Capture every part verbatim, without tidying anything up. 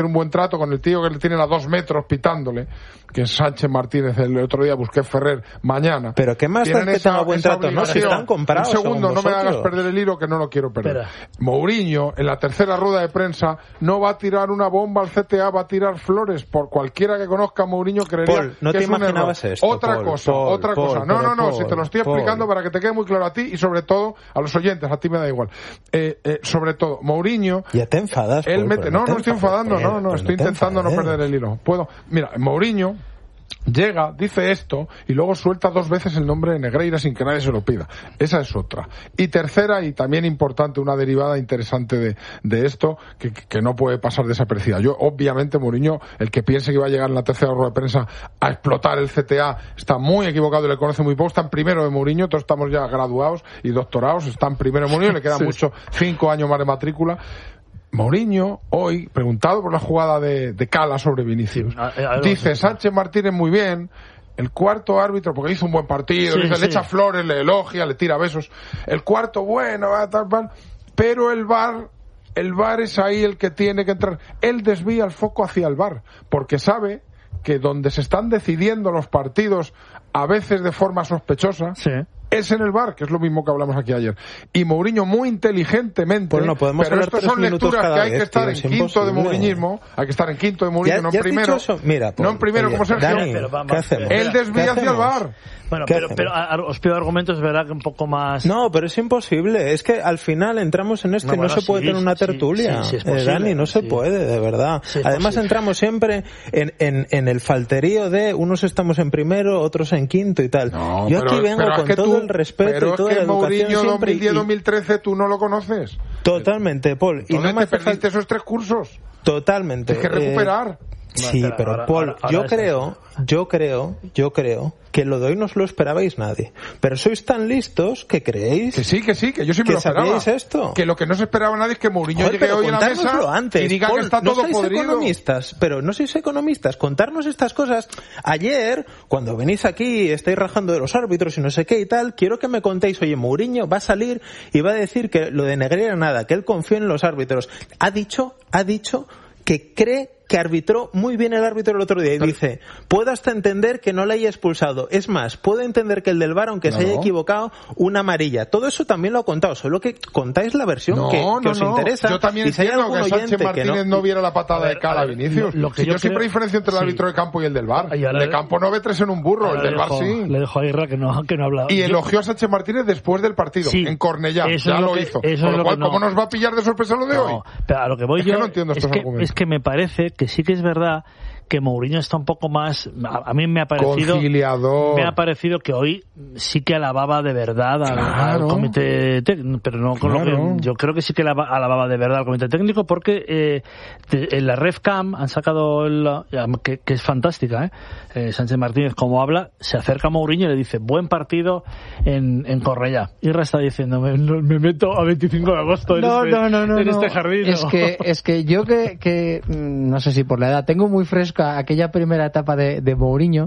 un buen trato con el tío que le tienen a dos metros pitándole, que es Sánchez Martínez, el otro día Busquets Ferrer, mañana. Pero ¿qué más da que tenga buen trato? No, si están comprados. Un segundo, no me hagas perder el hilo, que no lo quiero perder. Espera. Mourinho, en la tercera rueda de prensa, no va a tirar una bomba al C T A, va a tirar flores. Por cualquiera que conozca a Mourinho creería Paul, no que te es un error. Esto, otra Paul, cosa, Paul, otra Paul, cosa. No, no, no, Paul, si te lo estoy Paul. explicando para que te quede muy claro a ti y sobre todo a los oyentes, a ti me da igual. Eh, eh, sobre todo, Mourinho... Ya te enfadas, él Paul, mete, no, no, no no estoy enfadando, enfades, no, no, no estoy te intentando enfades. no perder el hilo. Puedo, mira, Mourinho llega, dice esto y luego suelta dos veces el nombre de Negreira sin que nadie se lo pida. Esa es otra. Y tercera, y también importante, una derivada interesante de, de esto que, que no puede pasar desaparecida. Yo, obviamente, Mourinho, el que piense que va a llegar en la tercera rueda de prensa a explotar el C T A, está muy equivocado y le conoce muy poco. Está en primero de Mourinho, todos estamos ya graduados y doctorados, está en primero de Mourinho, le queda sí. mucho, cinco años más de matrícula. Mourinho, hoy, preguntado por la jugada de, de Cala sobre Vinicius, dice Sánchez Martínez muy bien, el cuarto árbitro, porque hizo un buen partido, sí, dice, sí. le echa flores, le elogia, le tira besos, el cuarto bueno, tal, tal, pero el V A R, el V A R es ahí el que tiene que entrar. Él desvía el foco hacia el V A R, porque sabe que donde se están decidiendo los partidos, a veces de forma sospechosa, sí. es en el V A R, que es lo mismo que hablamos aquí ayer. Y Mourinho muy inteligentemente, pues no, podemos pero estas son lecturas que hay vez, que estar tío, en es quinto de mourinhismo, hay que estar en quinto de Mourinho, no en primero. Mira, pues, no en primero oye, como Sergio. Dani, pero vamos, ¿qué hacemos? Él desvía hacia el V A R. Bueno, pero, pero a, a, os pido argumentos, verdad, que un poco más... No, pero es imposible. Es que al final entramos en esto no, y no bueno, se puede sí, tener una tertulia. Sí, sí, sí eh, Dani, no se sí. puede, de verdad. Sí, Además posible. entramos siempre en, en, en el falterío de unos estamos en primero, otros en quinto y tal. No, Yo pero, aquí vengo con todo tú, el respeto pero y toda es que la educación Mourinho siempre. dos mil diez dos mil trece tú no lo conoces. Totalmente, Paul. Y no me te hace perdiste falta... esos tres cursos. Totalmente. Tienes que recuperar. Eh... Sí, ahora, pero ahora, Paul, ahora, ahora yo es creo, eso. yo creo, yo creo que lo de hoy no os lo esperabais nadie. Pero sois tan listos que creéis que sí, que sí, que yo sí me lo esperaba. ¿Sabíais esto? Que lo que no se esperaba nadie es que Mourinho Joder, llegue hoy a la mesa antes, y diga Paul, que está no todo sois podrido. economistas, pero no sois economistas. Contarnos estas cosas. Ayer, cuando venís aquí y estáis rajando de los árbitros y no sé qué y tal, quiero que me contéis, oye, Mourinho va a salir y va a decir que lo de Negreira nada, que él confía en los árbitros. Ha dicho, ha dicho que cree que arbitró muy bien el árbitro el otro día y dice, puedo hasta entender que no le haya expulsado, es más, puedo entender que el del V A R, aunque no. se haya equivocado, una amarilla. Todo eso también lo ha contado, solo que contáis la versión no, que, que no, os no. interesa. Yo también y si entiendo que Sánchez Martínez que no, no, no viera la patada ver, de Cala a Vinicius. Lo, lo que si yo, yo siempre creo... diferencio entre el sí. árbitro de campo y el del V A R. El de campo no ve tres en un burro, el del V A R sí. Le dejo a Irra que no, que no ha hablado. Y yo... elogió a Sánchez Martínez después del partido, sí. en Cornellá, ya lo hizo. Con lo cual, ¿cómo nos va a pillar de sorpresa lo de hoy? Pero a lo que voy yo es que me parece que sí que es verdad que Mourinho está un poco más, a, a mí me ha parecido conciliador. Me ha parecido que hoy sí que alababa de verdad al, claro. al comité técnico, pero no con claro. lo que yo creo que sí que alababa de verdad al comité técnico porque eh, de, en la RefCam han sacado el, que, que es fantástica, ¿eh? Eh, Sánchez Martínez como habla, se acerca a Mourinho y le dice buen partido en, en Cornellá. Irra está diciendo me, me meto a veinticinco de agosto en, no, este, no, no, no, en no. este jardín. Es ¿no? que es que yo que, que no sé si por la edad tengo muy fresca aquella primera etapa de, de Mourinho.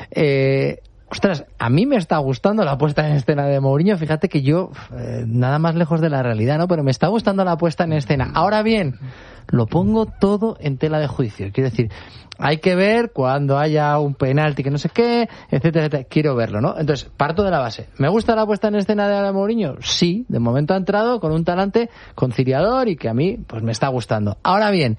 Eh, ostras, a mí me está gustando la puesta en escena de Mourinho. Fíjate que yo, eh, nada más lejos de la realidad, ¿no? Pero me está gustando la puesta en escena. Ahora bien, lo pongo todo en tela de juicio. Quiero decir, hay que ver cuando haya un penalti que no sé qué, etcétera, etcétera. Quiero verlo, ¿no? Entonces, parto de la base. ¿Me gusta la puesta en escena de Mourinho? Sí, de momento ha entrado con un talante conciliador y que a mí, pues me está gustando. Ahora bien,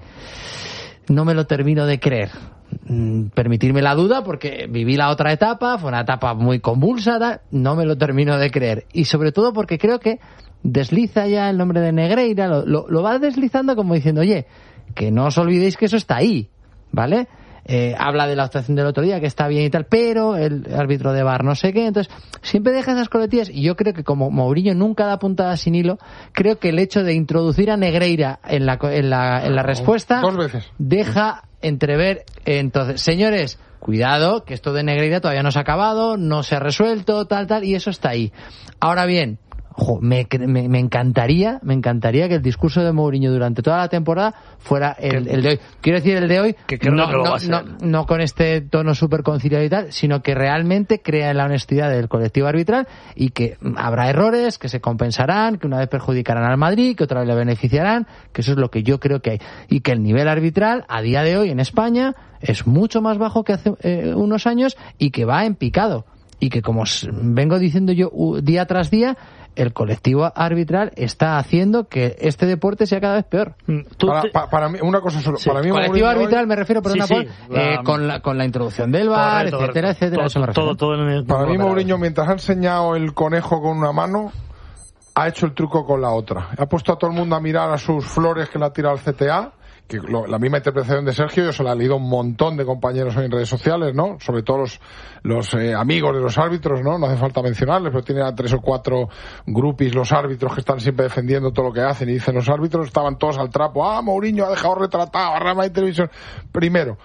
no me lo termino de creer. Permitirme la duda porque viví la otra etapa, fue una etapa muy convulsa, no me lo termino de creer. Y sobre todo porque creo que desliza ya el nombre de Negreira, lo, lo, lo va deslizando como diciendo, oye, que no os olvidéis que eso está ahí, ¿vale? Eh, habla de la actuación del otro día, que está bien y tal, pero el árbitro de V A R no sé qué, entonces siempre deja esas coletillas y yo creo que como Mourinho nunca da puntada sin hilo, creo que el hecho de introducir a Negreira en la, en la, en la respuesta dos veces deja entrever, entonces, señores, cuidado, que esto de Negreira todavía no se ha acabado, no se ha resuelto, tal, tal, y eso está ahí. Ahora bien, Jo, me, me, me encantaría, me encantaría que el discurso de Mourinho durante toda la temporada fuera el, el de hoy. Quiero decir el de hoy, que creo no, que no, no, va a ser. no, no con este tono súper conciliado y tal, sino que realmente crea en la honestidad del colectivo arbitral y que habrá errores, que se compensarán, que una vez perjudicarán al Madrid, que otra vez le beneficiarán, que eso es lo que yo creo que hay. Y que el nivel arbitral a día de hoy en España es mucho más bajo que hace eh, unos años y que va en picado. Y que, como vengo diciendo yo día tras día, el colectivo arbitral está haciendo que este deporte sea cada vez peor. Para, te... para, para mí, una cosa solo. Sí, para mí, colectivo Mourinho arbitral hoy... me refiero, por sí, una sí, eh, la... con, la, con la introducción del V A R, correcto, etcétera, correcto. etcétera. Todo, eso me todo, todo en el... Para mí, Mourinho, mientras ha enseñado el conejo con una mano, ha hecho el truco con la otra. Ha puesto a todo el mundo a mirar a sus flores que le ha tirado el C T A, que lo, la misma interpretación de Sergio, yo se la he leído un montón de compañeros en redes sociales, ¿no? Sobre todo los, los eh, amigos de los árbitros, ¿no? No hace falta mencionarles, pero tienen a tres o cuatro grupis los árbitros que están siempre defendiendo todo lo que hacen y dicen los árbitros, estaban todos al trapo. Ah, Mourinho ha dejado retratado a Real Madrid Televisión. Primero,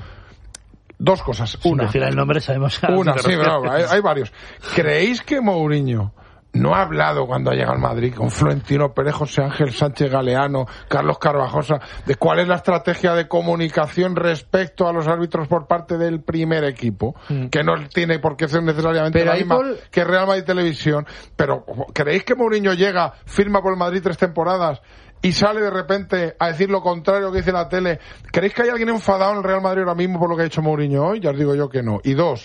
dos cosas. Una. Sin decir el nombre sabemos. Una, sí, pero hay, hay varios. ¿Creéis que Mourinho no ha hablado cuando ha llegado al Madrid con Florentino Pérez, José Ángel Sánchez Galeano, Carlos Carvajosa, de cuál es la estrategia de comunicación respecto a los árbitros por parte del primer equipo? Mm. Que no tiene por qué ser necesariamente pero la misma por... que Real Madrid Televisión. Pero, ¿creéis que Mourinho llega, firma por el Madrid tres temporadas y sale de repente a decir lo contrario que dice la tele? ¿Creéis que hay alguien enfadado en el Real Madrid ahora mismo por lo que ha hecho Mourinho hoy? Ya os digo yo que no. Y dos,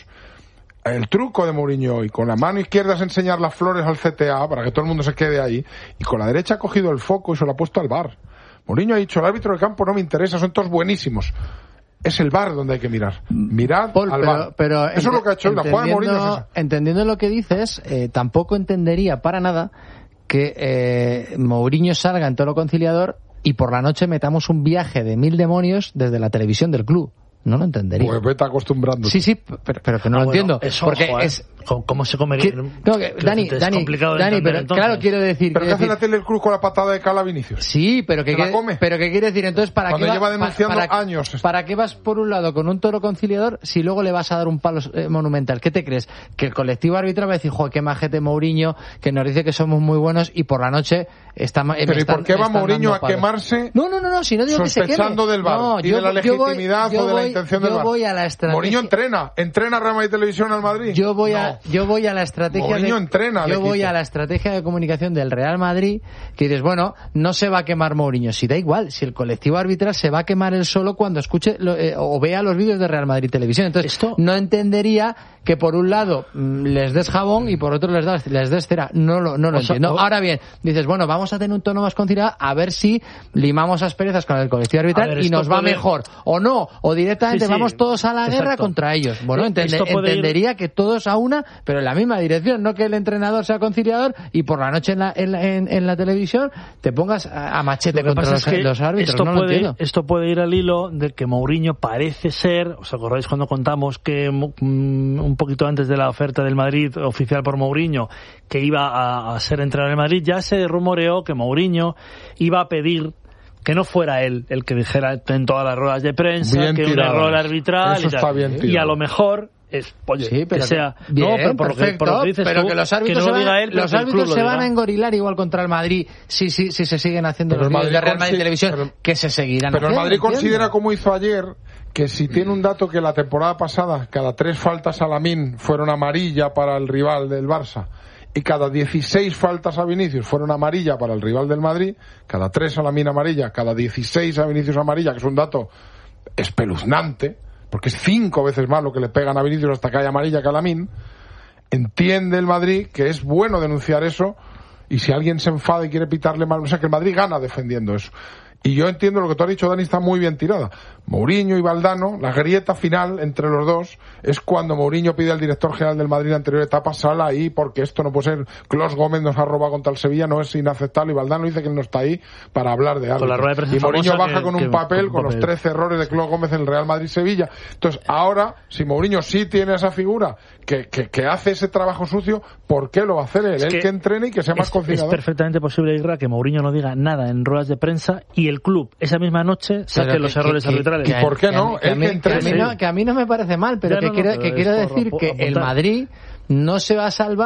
el truco de Mourinho hoy, con la mano izquierda es enseñar las flores al C T A para que todo el mundo se quede ahí, y con la derecha ha cogido el foco y se lo ha puesto al V A R. Mourinho ha dicho, el árbitro del campo no me interesa, son todos buenísimos. Es el V A R donde hay que mirar. Mirad Paul, al pero, V A R. Pero eso es lo que ha hecho hoy, la jugada de Mourinho es esa. Entendiendo lo que dices, eh, tampoco entendería para nada que eh, Mourinho salga en todo lo conciliador y por la noche metamos un viaje de mil demonios desde la televisión del club. No lo entendería. Pues vete acostumbrando. Sí, sí, pero, pero que no ah, lo bueno, entiendo. Eso, porque ojo, ¿eh? es... ¿Cómo se comería? Que, no, que, Dani, es Dani, Dani pero entonces. Claro, quiero decir... ¿Pero qué hace decir... la tele el club con la patada de Cala Vinicius? Sí, pero que, la come? pero que quiere decir entonces para Cuando qué lleva va, denunciando para, para, años. ¿Para qué vas por un lado con un toro conciliador si luego le vas a dar un palo eh, monumental? ¿Qué te crees? Que el colectivo arbitral va a decir, joder, qué majete Mourinho, que nos dice que somos muy buenos y por la noche está... Eh, ¿Pero y están, por qué va Mourinho a quemarse? No, no, no, no, si no digo que se queme. Sospechando del V A R no, y de la legitimidad yo voy, o de voy, la intención del V A R. Yo voy a la estrategia... Mourinho entrena, entrena Real Madrid Televisión al Madrid. Yo voy no. a, yo voy a la estrategia Mourinho de, entrena yo voy a la estrategia de comunicación del Real Madrid, que dices, bueno, no se va a quemar Mourinho, si da igual, si el colectivo arbitral se va a quemar él solo cuando escuche lo, eh, o vea los vídeos de Real Madrid Televisión. Entonces, esto no entendería que por un lado mmm, les des jabón y por otro les des, les des cera. No lo, no lo o entiendo. Sea, Ahora bien, dices, bueno, vamos a tener un tono más conciliado a ver si limamos asperezas con el colectivo arbitral ver, y nos va puede... mejor. O no, o directamente sí, sí, vamos todos a la exacto. guerra contra ellos. Bueno, entende, entendería ir... que todos a una, pero en la misma dirección, no que el entrenador sea conciliador y por la noche en la, en la, en, en la televisión te pongas a, a machete contra los, es los árbitros. Esto, no puede, lo entiendo. Esto puede ir al hilo de que Mourinho parece ser, ¿os acordáis cuando contamos que mm, un poquito antes de la oferta del Madrid oficial por Mourinho, que iba a, a ser entrenador en Madrid, ya se rumoreó que Mourinho iba a pedir que no fuera él el que dijera en todas las ruedas de prensa bien que un error arbitral Eso y, está bien y a lo mejor es, oye, sí, pero que sea bien, no, pero por, perfecto, lo que, por lo que dices pero tú, que los árbitros que no se van, él, los árbitros se van a engorilar igual contra el Madrid si, si, si se siguen haciendo pero los vídeos de Real Madrid Televisión, pero, que se seguirán pero haciendo. Pero el Madrid considera, como hizo ayer, que si tiene un dato que la temporada pasada cada tres faltas a Lamine fueron amarilla para el rival del Barça y cada dieciséis faltas a Vinicius fueron amarilla para el rival del Madrid, cada tres a Lamine amarilla, cada dieciséis a Vinicius amarilla, que es un dato espeluznante, porque es cinco veces más lo que le pegan a Vinicius hasta que haya amarilla que a Lamine. Entiende el Madrid que es bueno denunciar eso, y si alguien se enfada y quiere pitarle mal, o sea que el Madrid gana defendiendo eso. Y yo entiendo lo que tú has dicho, Dani, está muy bien tirada. Mourinho y Valdano, la grieta final entre los dos es cuando Mourinho pide al director general del Madrid en la anterior etapa, sal ahí porque esto no puede ser. Clos Gómez nos ha robado contra el Sevilla, no es inaceptable, y Valdano dice que él no está ahí para hablar de algo. Y Mourinho baja que, con un que, papel con, con los trece errores de Clos Gómez en el Real Madrid-Sevilla. Entonces, ahora, si Mourinho sí tiene esa figura que, que, que hace ese trabajo sucio, ¿por qué lo va a hacer él? Es él que, que entrene y que sea más conciliador. Es perfectamente posible, Isra, que Mourinho no diga nada en ruedas de prensa y el club esa misma noche saque que, los que, errores que, arbitrales. ¿Y por qué no? Que a, mí, que, a mí no que a mí no me parece mal, pero ya que, no, quiero, no, pero que quiero decir que el Madrid no se va a salvar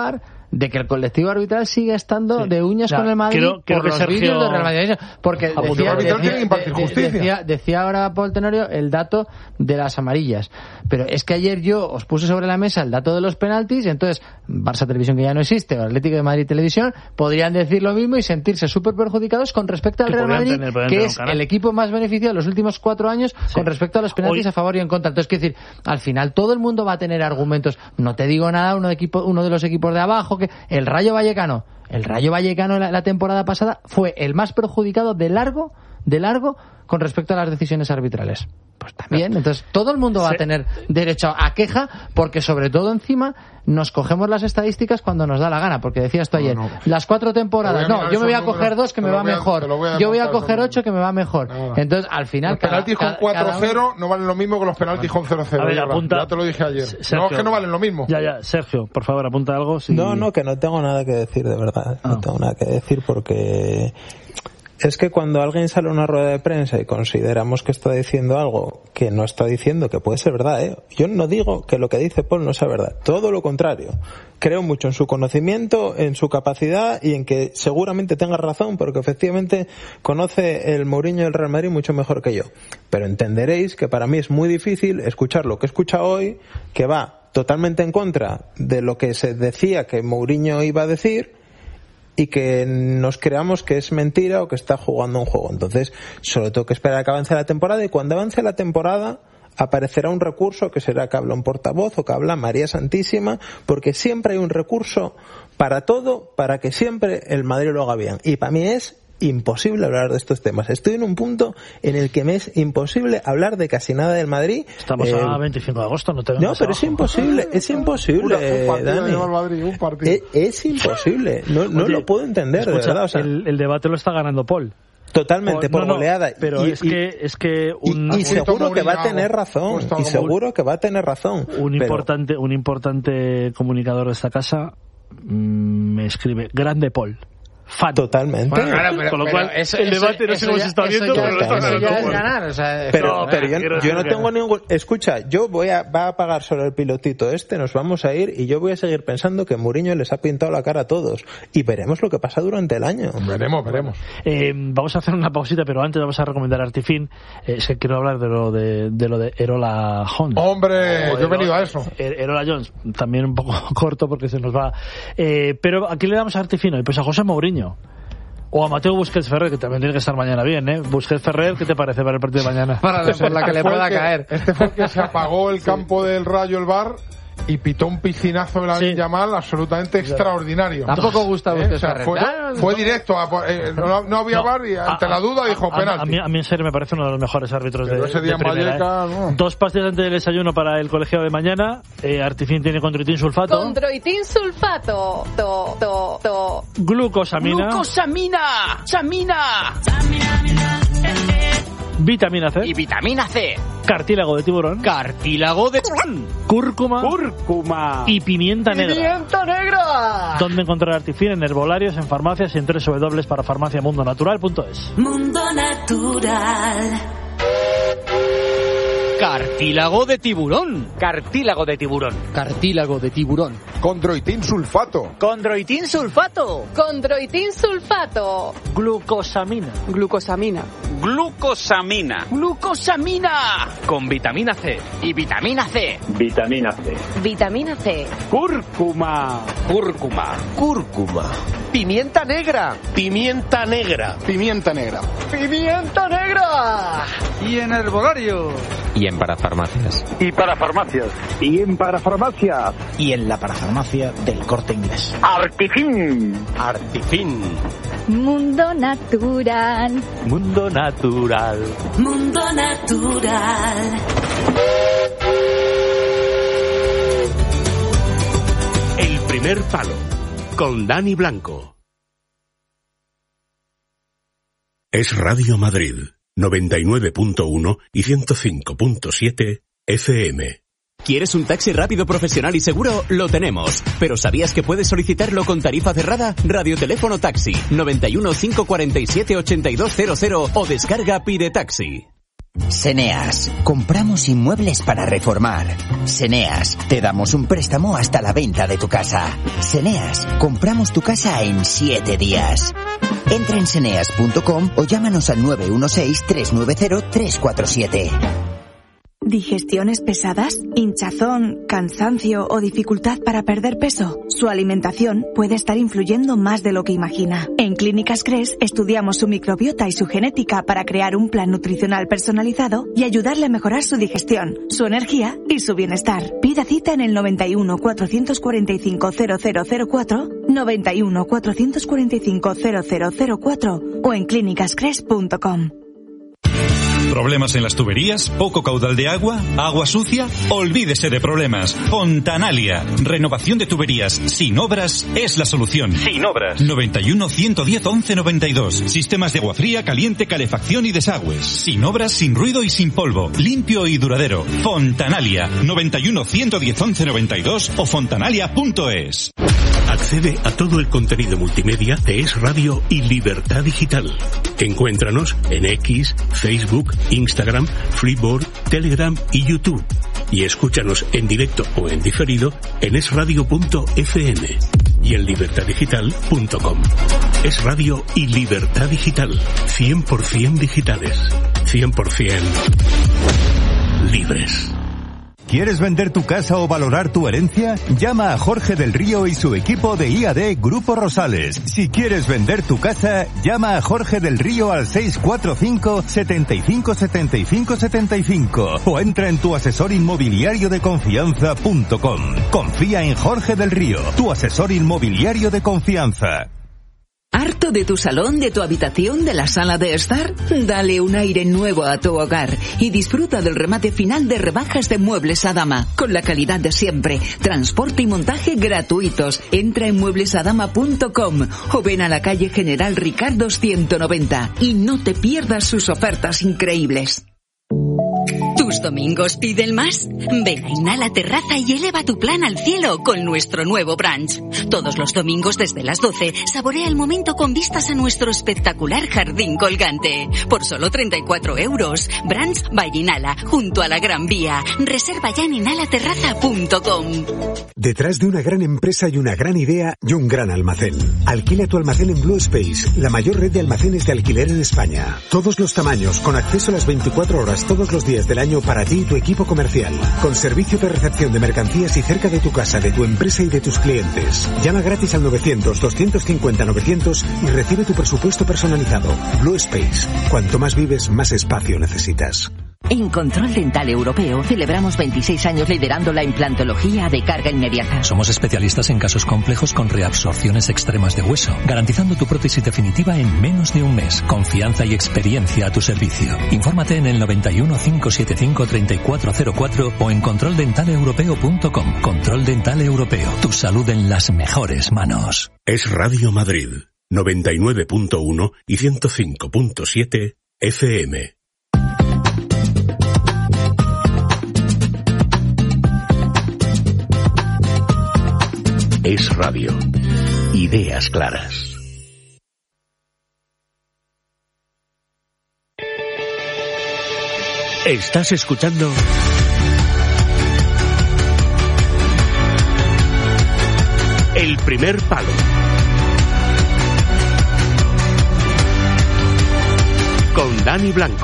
de que el colectivo arbitral sigue estando sí. de uñas ya, con el Madrid quiero, por quiero los Sergio... vídeos de Real Madrid. Porque decía, decía, decía, decía, decía, decía ahora Paul Tenorio el dato de las amarillas. Pero es que ayer yo os puse sobre la mesa el dato de los penaltis y entonces Barça Televisión, que ya no existe, o Atlético de Madrid Televisión, podrían decir lo mismo y sentirse súper perjudicados con respecto al Real Madrid, tener, que es el equipo más beneficiado en los últimos cuatro años sí. con respecto a los penaltis Hoy... a favor y en contra. Entonces, quiero decir, al final todo el mundo va a tener argumentos. No te digo nada, uno de, equipo, uno de los equipos de abajo, que el Rayo Vallecano, el Rayo Vallecano la, la temporada pasada fue el más perjudicado de largo, de largo, con respecto a las decisiones arbitrales. Pues también, entonces todo el mundo va sí. a tener derecho a queja, porque sobre todo encima nos cogemos las estadísticas cuando nos da la gana, porque decías tú ayer, no, no. las cuatro temporadas, no, yo me voy a coger dos que me va mejor, yo voy a coger ocho que me va mejor. Entonces, al final... Los penaltis con cuatro cero no valen lo mismo que los penaltis con cero cero. A ver, apunta... Ya te lo dije ayer. Sergio, no, es que no valen lo mismo. Ya, ya, Sergio, por favor, apunta algo. Si... No, no, que no tengo nada que decir, de verdad. Ah. No tengo nada que decir porque... Es que cuando alguien sale a una rueda de prensa y consideramos que está diciendo algo que no está diciendo, que puede ser verdad, ¿eh? Yo no digo que lo que dice Paul no sea verdad, todo lo contrario. Creo mucho en su conocimiento, en su capacidad y en que seguramente tenga razón, porque efectivamente conoce el Mourinho del Real Madrid mucho mejor que yo. Pero entenderéis que para mí es muy difícil escuchar lo que he escuchado hoy, que va totalmente en contra de lo que se decía que Mourinho iba a decir, y que nos creamos que es mentira o que está jugando un juego. Entonces, solo tengo que esperar a que avance la temporada, y cuando avance la temporada aparecerá un recurso que será que habla un portavoz o que habla María Santísima, porque siempre hay un recurso para todo, para que siempre el Madrid lo haga bien. Y para mí es imposible hablar de estos temas. Estoy en un punto en el que me es imposible hablar de casi nada del Madrid. Estamos eh, a veinticinco de agosto, no te vengas No, pero abajo. es imposible, es imposible, un partido Dani. de Madrid, un partido. Es, es imposible, no, no Oye, lo puedo entender, escucha, de verdad. O sea, el, el debate lo está ganando Paul. Totalmente, por no, no, goleada. Pero y, es que es que un, y, y seguro que va a tener razón. Y seguro que va a tener razón. Un pero... importante, un importante comunicador de esta casa mmm, me escribe: grande Paul. Fan. Totalmente. Bueno, claro, pero, con lo pero cual eso, el debate no sé cómo se está viendo, ya, pero lo está eso ganando ya es Paul. ganar, o sea, pero, no, pero yo, quiero yo no que tengo no. ningún... Escucha, yo voy a va a pagar sobre el pilotito este, nos vamos a ir y yo voy a seguir pensando que Mourinho les ha pintado la cara a todos y veremos lo que pasa durante el año. Veremos, veremos. Eh, vamos a hacer una pausita, pero antes vamos a recomendar Artifin. Eh, es que quiero hablar de lo de, de lo de Erola Jones. Hombre, yo he venido a eso. Erola Jones, también un poco corto porque se nos va. Eh, pero aquí le damos a Artifin hoy, pues a José Mourinho. O a Mateo Busquets Ferrer, que también tiene que estar mañana bien, ¿eh? Busquets Ferrer, ¿qué te parece para el partido de mañana? Para Este por la que le pueda que, caer. Este fue el que se apagó el campo del Rayo, el bar, y pitó un piscinazo de la Sí. Yamal absolutamente extraordinario. Tampoco gusta ¿Eh? Busquets O sea, Ferrer. fue, Claro, fue directo, a, eh, no, no había No, bar y ante a, la duda dijo a, penalti. A mí, a mí en serio me parece uno de los mejores árbitros Pero de, ese día de primera. Valleca, ¿eh? no. Dos pastillas antes del desayuno para el colegiado de mañana. Eh, Artifin tiene condroitin sulfato. Condroitin sulfato. To, to, to. Glucosamina. ¡Glucosamina! ¡Samina! Vitamina C. Y vitamina C. Cartílago de tiburón. Cartílago de tiburón. Cúrcuma. Cúrcuma. Y pimienta negra. ¡Pimienta negra! ¿Dónde encontrar Artifin? En herbolarios, en farmacias y en doble u doble u doble u punto farmaciamundonatural punto es. Mundo Natural. Cartílago de tiburón. Cartílago de tiburón. Cartílago de tiburón. Condroitin sulfato. Condroitin sulfato. Condroitin sulfato. Glucosamina. Glucosamina. Glucosamina. Glucosamina. Con vitamina C. Y vitamina C. Vitamina C. Vitamina C. Cúrcuma. Cúrcuma. Cúrcuma. Pimienta negra. Pimienta negra. Pimienta negra. Pimienta negra. Y en herbolario. Y en parafarmacias. Y para farmacias. Y en parafarmacias. Y en la parafarmacia del Corte Inglés. Artifin. Artifin. Mundo Natural. Mundo Natural. Mundo Natural. El primer palo. Con Dani Blanco. Es Radio Madrid. noventa y nueve punto uno y ciento cinco punto siete F M. ¿Quieres un taxi rápido, profesional y seguro? Lo tenemos. ¿Pero sabías que puedes solicitarlo con tarifa cerrada? Radioteléfono Taxi noventa y uno, cinco cuarenta y siete, ochenta y dos cero cero o descarga Pide Taxi. Seneas, compramos inmuebles para reformar. Seneas, te damos un préstamo hasta la venta de tu casa. Seneas, compramos tu casa en siete días. Entra en seneas punto com o llámanos al nueve uno seis, tres nueve cero, tres cuatro siete. ¿Digestiones pesadas? ¿Hinchazón, cansancio o dificultad para perder peso? Su alimentación puede estar influyendo más de lo que imagina. En Clínicas Cres estudiamos su microbiota y su genética para crear un plan nutricional personalizado y ayudarle a mejorar su digestión, su energía y su bienestar. Pida cita en el noventa y uno, cuatrocientos cuarenta y cinco, cero cero cero cuatro, noventa y uno, cuatrocientos cuarenta y cinco, cero cero cero cuatro o en clínicas cres punto com. ¿Problemas en las tuberías? ¿Poco caudal de agua? ¿Agua sucia? Olvídese de problemas. Fontanalia. Renovación de tuberías sin obras es la solución. Sin obras. noventa y uno, ciento diez, once noventa y dos. Sistemas de agua fría, caliente, calefacción y desagües. Sin obras, sin ruido y sin polvo. Limpio y duradero. Fontanalia. noventa y uno, ciento diez, once noventa y dos o fontanalia punto es. Accede a todo el contenido multimedia de Es Radio y Libertad Digital. Encuéntranos en X, Facebook, Instagram, Freeboard, Telegram y YouTube. Y escúchanos en directo o en diferido en es radio punto efe eme y en libertad digital punto com. Es Radio y Libertad Digital. cien por ciento digitales. cien por ciento libres. ¿Quieres vender tu casa o valorar tu herencia? Llama a Jorge del Río y su equipo de I A D Grupo Rosales. Si quieres vender tu casa, llama a Jorge del Río al seis cuatro cinco, setenta y cinco, setenta y cinco, setenta y cinco o entra en tu asesor inmobiliario de confianza punto com. Confía en Jorge del Río, tu asesor inmobiliario de confianza. ¿Harto de tu salón, de tu habitación, de la sala de estar? Dale un aire nuevo a tu hogar y disfruta del remate final de rebajas de Muebles Adama, con la calidad de siempre, transporte y montaje gratuitos. Entra en muebles adama punto com o ven a la calle General Ricardo ciento noventa y no te pierdas sus ofertas increíbles. ¿Tus domingos piden más? Ven a Inhala Terraza y eleva tu plan al cielo con nuestro nuevo brunch. Todos los domingos desde las doce, saborea el momento con vistas a nuestro espectacular jardín colgante. Por solo treinta y cuatro euros. Brunch by Inhala, junto a la Gran Vía. Reserva ya en inhala terraza punto com. Detrás de una gran empresa hay una gran idea y un gran almacén. Alquila tu almacén en Blue Space, la mayor red de almacenes de alquiler en España. Todos los tamaños, con acceso a las veinticuatro horas todos los días del año para ti y tu equipo comercial, con servicio de recepción de mercancías y cerca de tu casa, de tu empresa y de tus clientes. Llama gratis al novecientos, doscientos cincuenta, novecientos y recibe tu presupuesto personalizado. Blue Space. Cuanto más vives, más espacio necesitas. En Control Dental Europeo celebramos veintiséis años liderando la implantología de carga inmediata. Somos especialistas en casos complejos con reabsorciones extremas de hueso, garantizando tu prótesis definitiva en menos de un mes. Confianza y experiencia a tu servicio. Infórmate en el noventa y uno, cinco setenta y cinco, treinta y cuatro cero cuatro o en control dental europeo punto com. Control Dental Europeo. Tu salud en las mejores manos. Es Radio Madrid, noventa y nueve punto uno y ciento cinco punto siete F M. Es Radio. Ideas claras. Estás escuchando El Primer Palo con Dani Blanco.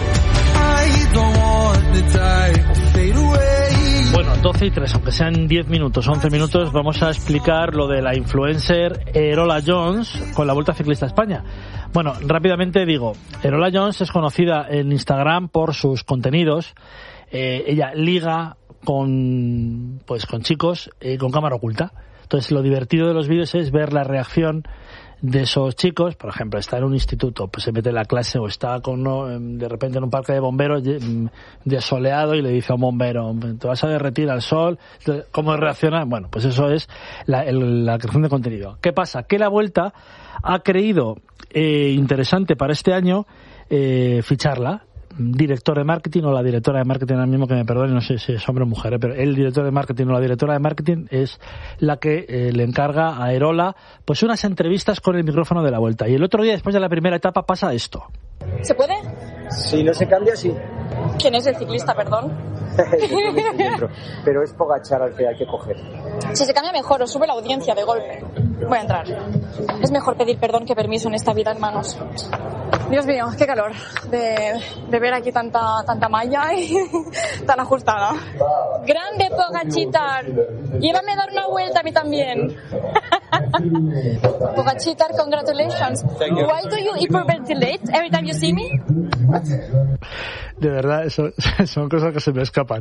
Bueno, doce y tres, aunque sean diez minutos, once minutos, vamos a explicar lo de la influencer Erola Jones con la Vuelta Ciclista a España. Bueno, rápidamente digo, Erola Jones es conocida en Instagram por sus contenidos. Eh, ella liga con, pues, con chicos eh, con cámara oculta. Entonces, lo divertido de los vídeos es ver la reacción de esos chicos. Por ejemplo, está en un instituto, pues se mete en la clase, o está con uno, de repente en un parque de bomberos desoleado y le dice a un bombero: te vas a derretir al sol. ¿Cómo reacciona? Bueno, pues eso es la, el, la creación de contenido. ¿Qué pasa? Que la Vuelta ha creído eh, interesante para este año eh, ficharla. Director de marketing o la directora de marketing, ahora mismo que me perdone, no sé si es hombre o mujer, ¿eh? Pero el director de marketing o la directora de marketing es la que eh, le encarga a Erola pues unas entrevistas con el micrófono de la Vuelta. Y el otro día, después de la primera etapa, pasa esto. ¿Se puede? Si no se cambia, sí. ¿Quién es el ciclista, perdón? Pero es Pogačar al que hay que coger. Si se cambia mejor o sube la audiencia de golpe. Voy a entrar. Es mejor pedir perdón que permiso en esta vida, hermanos. Dios mío, qué calor de, de ver aquí tanta tanta malla y tan ajustada. Grande Pogačitar. Llévame a dar una vuelta a mí también. Pogačitar, congratulations. Why do you hyperventilate every time you see me? De verdad, eso, son cosas que se me escapan.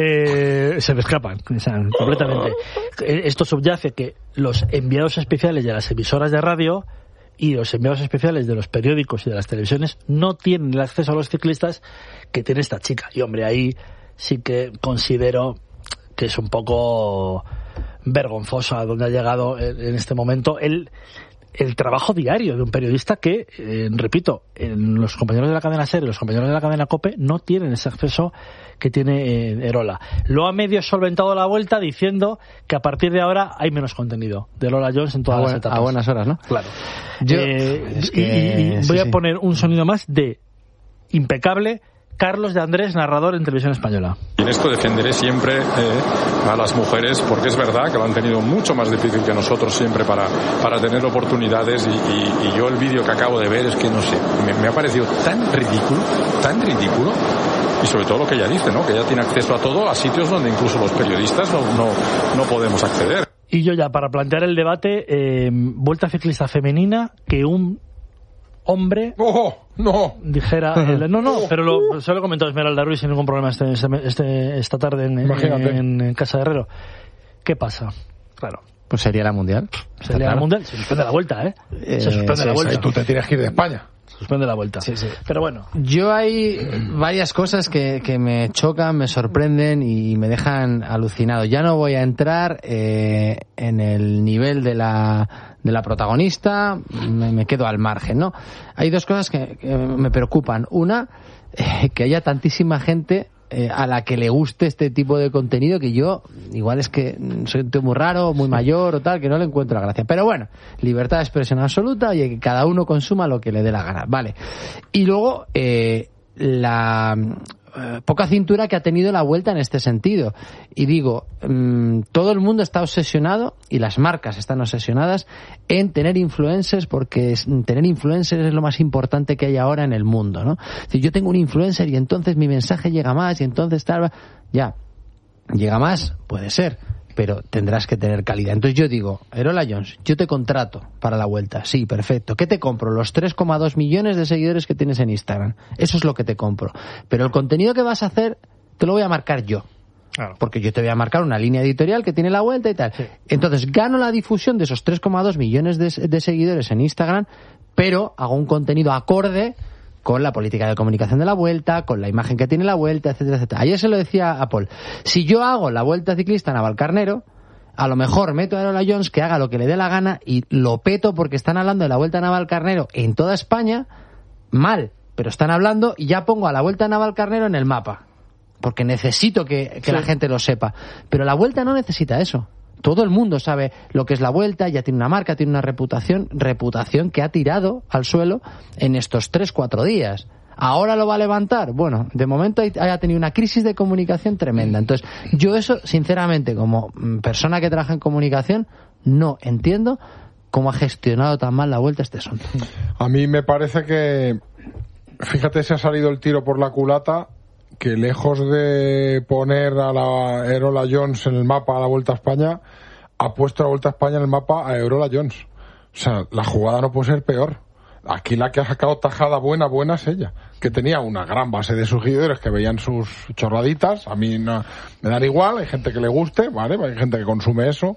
Eh, se me escapan, o sea, completamente. Esto subyace que los enviados especiales de las emisoras de radio y los enviados especiales de los periódicos y de las televisiones no tienen el acceso a los ciclistas que tiene esta chica. Y hombre, ahí sí que considero que es un poco vergonzoso a donde ha llegado en este momento el el trabajo diario de un periodista que, eh, repito, en los compañeros de la cadena SER y los compañeros de la cadena COPE no tienen ese acceso que tiene eh, Erola. Lo ha medio solventado la vuelta diciendo que a partir de ahora hay menos contenido de Lola Jones en todas a las buen, etapas. A buenas horas, ¿no? Claro. Yo, eh, es que, y, y voy sí, a sí. poner un sonido más de impecable Carlos de Andrés, narrador en Televisión Española. Y en esto defenderé siempre eh, a las mujeres, porque es verdad que lo han tenido mucho más difícil que nosotros siempre para, para tener oportunidades y, y, y yo el vídeo que acabo de ver es que no sé, me, me ha parecido tan ridículo, tan ridículo, y sobre todo lo que ella dice, ¿no? Que ella tiene acceso a todo, a sitios donde incluso los periodistas no, no, no podemos acceder. Y yo ya, para plantear el debate, eh, vuelta ciclista femenina, que un hombre oh, no dijera el, no no pero lo, se lo he comentado a Esmeralda Ruiz sin ningún problema este, este, esta tarde en, en, en Casa de Herrero. ¿Qué pasa? Claro, pues sería la mundial sería la mundial, se suspende la vuelta eh, eh se suspende sí, la vuelta sí, tú te tienes que ir de España, suspende la vuelta. Sí, sí. Pero bueno, yo hay varias cosas que, que me chocan, me sorprenden y me dejan alucinado. Ya no voy a entrar eh, en el nivel de la de la protagonista, me, me quedo al margen, ¿no? Hay dos cosas que, que me preocupan. Una, eh, que haya tantísima gente eh, a la que le guste este tipo de contenido, que yo, igual es que soy un tío muy raro, muy mayor o tal, que no le encuentro la gracia. Pero bueno, libertad de expresión absoluta y que cada uno consuma lo que le dé la gana, vale. Y luego, eh, la eh, poca cintura que ha tenido la vuelta en este sentido. Y digo, mmm, todo el mundo está obsesionado y las marcas están obsesionadas en tener influencers, porque es, tener influencers es lo más importante que hay ahora en el mundo, ¿no? Es decir, yo tengo un influencer y entonces mi mensaje llega más y entonces tal, ya, llega más, puede ser, pero tendrás que tener calidad. Entonces yo digo, Erola Jones, yo te contrato para la vuelta, sí, perfecto. ¿Qué te compro? Los tres coma dos millones de seguidores que tienes en Instagram. Eso es lo que te compro. Pero el contenido que vas a hacer te lo voy a marcar yo. Claro. Porque yo te voy a marcar una línea editorial que tiene la vuelta y tal. Sí. Entonces gano la difusión de esos tres coma dos millones de, de seguidores en Instagram, pero hago un contenido acorde con la política de comunicación de la vuelta, con la imagen que tiene la vuelta, etcétera, etcétera. Ayer se lo decía a Paul, si yo hago la vuelta ciclista a Navalcarnero, a lo mejor meto a Erola Jones que haga lo que le dé la gana y lo peto porque están hablando de la vuelta a Navalcarnero en toda España, mal, pero están hablando y ya pongo a la vuelta a Navalcarnero en el mapa, porque necesito que, que sí. la gente lo sepa. Pero la vuelta no necesita eso. Todo el mundo sabe lo que es la vuelta, ya tiene una marca, tiene una reputación, reputación que ha tirado al suelo en estos tres, cuatro días. ¿Ahora lo va a levantar? Bueno, de momento haya tenido una crisis de comunicación tremenda. Entonces, yo eso, sinceramente, como persona que trabaja en comunicación, no entiendo cómo ha gestionado tan mal la vuelta este asunto. A mí me parece que, fíjate, se ha salido el tiro por la culata, que lejos de poner a la Erola Jones en el mapa a la Vuelta a España, ha puesto la Vuelta a España en el mapa a Erola Jones. O sea, la jugada no puede ser peor. Aquí la que ha sacado tajada buena, buena es ella, que tenía una gran base de seguidores que veían sus chorraditas. A mí no, me dan igual, hay gente que le guste, ¿vale? Hay gente que consume eso.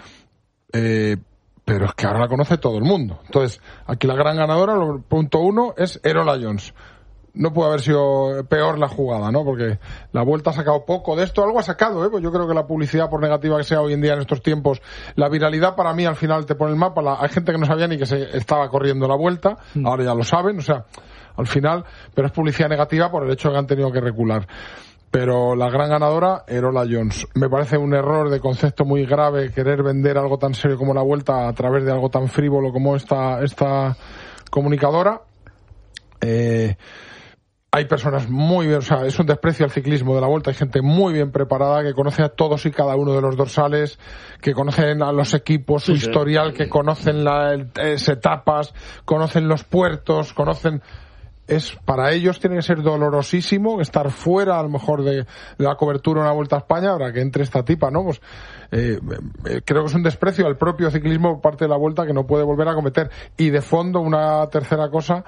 Eh, pero es que ahora la conoce todo el mundo. Entonces, aquí la gran ganadora, punto uno, es Erola Jones. No puede haber sido peor la jugada, ¿no? Porque la Vuelta ha sacado poco de esto, algo ha sacado, ¿eh? Pues yo creo que la publicidad, por negativa que sea hoy en día en estos tiempos, la viralidad para mí al final te pone el mapa. La, hay gente que no sabía ni que se estaba corriendo la Vuelta, mm. ahora ya lo saben, o sea, al final, pero es publicidad negativa por el hecho de que han tenido que recular. Pero la gran ganadora, Erola Jones. Me parece un error de concepto muy grave querer vender algo tan serio como la Vuelta a través de algo tan frívolo como esta, esta comunicadora. Eh... hay personas muy bien, o sea, es un desprecio al ciclismo de la Vuelta, hay gente muy bien preparada que conoce a todos y cada uno de los dorsales, que conocen a los equipos, su sí, historial, sí. que conocen las etapas, conocen los puertos, conocen... Es, para ellos tiene que ser dolorosísimo estar fuera a lo mejor de, de la cobertura de una Vuelta a España, ahora que entre esta tipa, ¿no? Pues eh, eh, creo que es un desprecio al propio ciclismo por parte de la Vuelta que no puede volver a cometer. Y de fondo, una tercera cosa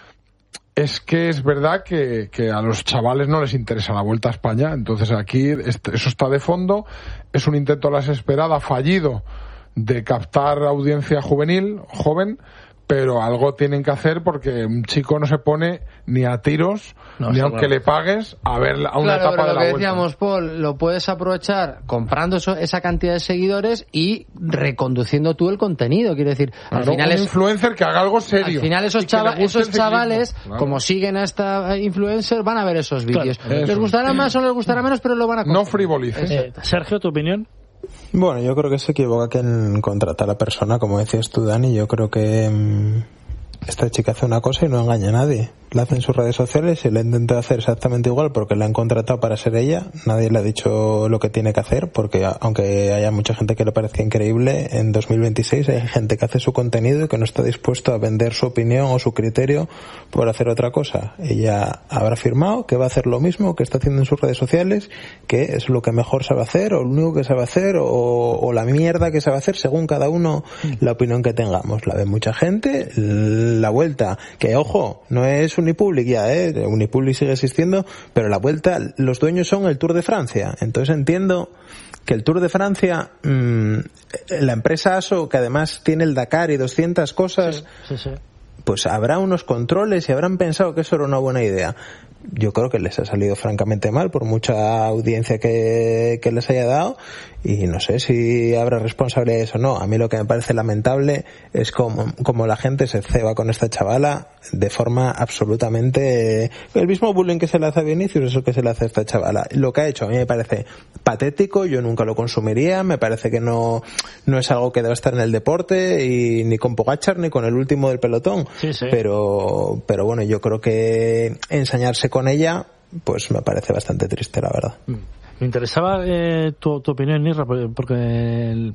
es que es verdad que, que a los chavales no les interesa la Vuelta a España, entonces aquí este, eso está de fondo, es un intento a la desesperada, fallido, de captar audiencia juvenil, joven, pero algo tienen que hacer porque un chico no se pone ni a tiros, no, ni aunque claro. le pagues a ver a una claro, etapa pero de la lo que Vuelta. Decíamos, Paul, lo puedes aprovechar comprando eso, esa cantidad de seguidores y reconduciendo tú el contenido, quiero decir, al claro, final un es influencer que haga algo serio. Al final esos, chava, esos chavales, claro. como siguen a esta influencer, van a ver esos vídeos. Claro, les gustará más o les gustará menos, pero lo van a consumir. No frivolices. Eh, Sergio, ¿tu opinión? Bueno, yo creo que se equivoca quien contrata a la persona, como decías tú, Dani. Yo creo que mmm, esta chica hace una cosa y no engaña a nadie. La hace en sus redes sociales y la intenta hacer exactamente igual porque la han contratado para ser ella. Nadie le ha dicho lo que tiene que hacer, porque aunque haya mucha gente que le parezca increíble, en dos mil veintiséis hay gente que hace su contenido y que no está dispuesto a vender su opinión o su criterio por hacer otra cosa. Ella habrá afirmado que va a hacer lo mismo que está haciendo en sus redes sociales, que es lo que mejor sabe hacer, o lo único que sabe hacer, o, o la mierda que sabe hacer, según cada uno la opinión que tengamos. La ve mucha gente. La Vuelta, que ojo, no es Unipublic ya, ¿eh? Unipublic sigue existiendo, pero la Vuelta, los dueños son el Tour de Francia. Entonces entiendo que el Tour de Francia, mmm, la empresa ASO, que además tiene el Dakar y doscientas cosas, sí, sí, sí. pues habrá unos controles y habrán pensado que eso era una buena idea. Yo creo que les ha salido francamente mal por mucha audiencia que, que les haya dado, y no sé si habrá responsabilidades o no. A mí lo que me parece lamentable es como, como la gente se ceba con esta chavala de forma absolutamente... El mismo bullying que se le hace a Vinicius es lo que se le hace a esta chavala. Lo que ha hecho a mí me parece patético, yo nunca lo consumiría, me parece que no, no es algo que deba estar en el deporte, y ni con Pogačar ni con el último del pelotón. Sí, sí. Pero, pero bueno, yo creo que ensañarse con ella, pues me parece bastante triste, la verdad. Me interesaba eh, tu, tu opinión, Nirra, porque el,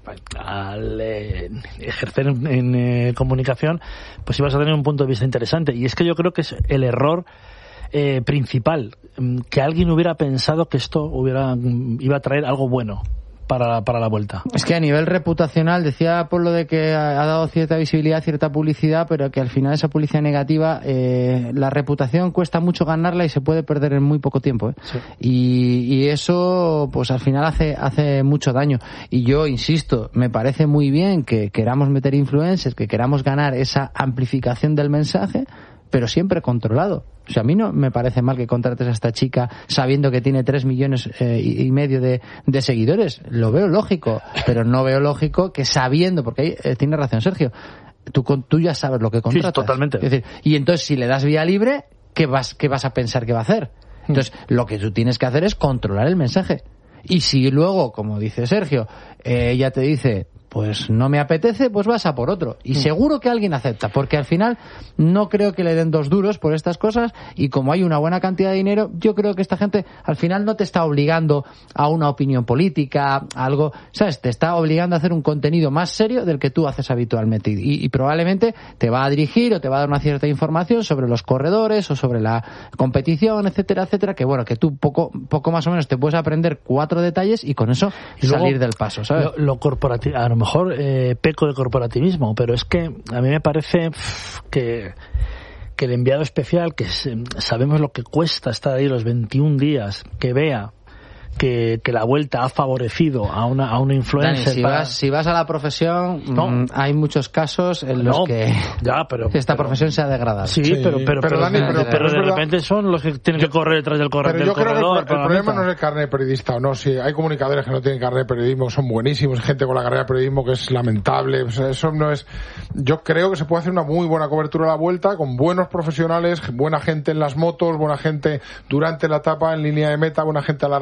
al eh, ejercer en, en eh, comunicación, pues ibas a tener un punto de vista interesante. Y es que yo creo que es el error eh, principal, que alguien hubiera pensado que esto hubiera iba a traer algo bueno para, para la Vuelta. Es que a nivel reputacional, decía por lo de que ha dado cierta visibilidad, cierta publicidad, pero que al final esa publicidad negativa, eh, la reputación cuesta mucho ganarla y se puede perder en muy poco tiempo, ¿eh? Sí. Y, y eso, pues al final hace, hace mucho daño. Y yo insisto, me parece muy bien que queramos meter influencers, que queramos ganar esa amplificación del mensaje, pero siempre controlado. O sea, a mí no me parece mal que contrates a esta chica sabiendo que tiene tres millones eh, y medio de, de seguidores. Lo veo lógico, pero no veo lógico que sabiendo, porque ahí eh, tiene razón Sergio, tú, tú ya sabes lo que contratas. Sí, totalmente. Es decir, y entonces si le das vía libre, ¿qué vas, qué vas a pensar que va a hacer? Entonces, mm. lo que tú tienes que hacer es controlar el mensaje. Y si luego, como dice Sergio, eh, ella te dice... pues no me apetece, pues vas a por otro. Y seguro que alguien acepta, porque al final no creo que le den dos duros por estas cosas, y como hay una buena cantidad de dinero, yo creo que esta gente al final no te está obligando a una opinión política, a algo, ¿sabes? Te está obligando a hacer un contenido más serio del que tú haces habitualmente, y, y probablemente te va a dirigir o te va a dar una cierta información sobre los corredores o sobre la competición, etcétera, etcétera, que bueno, que tú poco, poco más o menos te puedes aprender cuatro detalles y con eso y salir luego, del paso, ¿sabes? Lo, lo corporativo, a lo mejor eh, peco de corporativismo, pero es que a mí me parece pff, que que el enviado especial, que es, sabemos lo que cuesta estar ahí los veintiún días, que vea que, que la Vuelta ha favorecido a una a una influencer. Dani, si, para... vas, si vas a la profesión, no. mmm, hay muchos casos en los no, que ya, pero, esta pero, profesión se ha degradado. Sí, sí pero, pero, pero, pero, Dani, pero, pero, pero de repente son los que tienen que correr detrás del, corre, pero del yo creo corredor. Que el, el problema no es el carnet de periodista o no. Si hay comunicadores que no tienen carnet de periodismo, que son buenísimos, gente con la carrera de periodismo que es lamentable. O sea, eso no es. Yo creo que se puede hacer una muy buena cobertura de la Vuelta con buenos profesionales, buena gente en las motos, buena gente durante la etapa en línea de meta, buena gente a la retransmisión.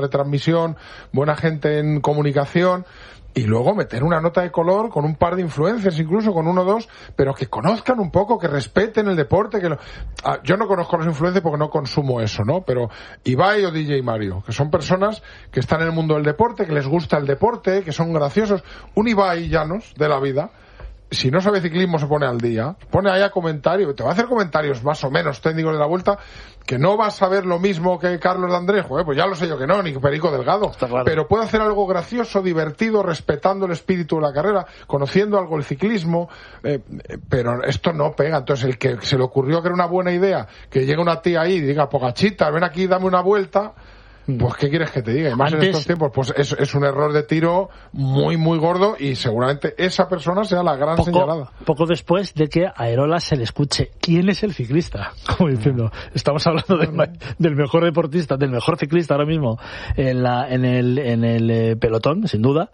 televisión, buena gente en comunicación, y luego meter una nota de color con un par de influencers, incluso con uno o dos, pero que conozcan un poco, que respeten el deporte. Que lo... ah, yo no conozco a los influencers porque no consumo eso, ¿no? Pero Ibai o D J Mario, que son personas que están en el mundo del deporte, que les gusta el deporte, que son graciosos. Un Ibai Llanos de la vida, si no sabe ciclismo se pone al día, pone ahí a comentario, te va a hacer comentarios más o menos técnicos de la Vuelta, que no vas a ver lo mismo que Carlos de Andrés, joder, pues ya lo sé yo que no, ni Perico Delgado, claro. Pero puede hacer algo gracioso, divertido, respetando el espíritu de la carrera, conociendo algo el ciclismo, eh, pero esto no pega. Entonces el que se le ocurrió que era una buena idea, que llegue una tía ahí y diga, Pogachita, ven aquí, dame una vuelta, pues ¿qué quieres que te diga? Y más Antes, en estos tiempos, pues es, es un error de tiro muy, muy gordo, y seguramente esa persona sea la gran poco, señalada. Poco después de que a Aerola se le escuche ¿quién es el ciclista? Como diciendo, estamos hablando del, del mejor deportista, del mejor ciclista ahora mismo en, la, en el, en el eh, pelotón, sin duda,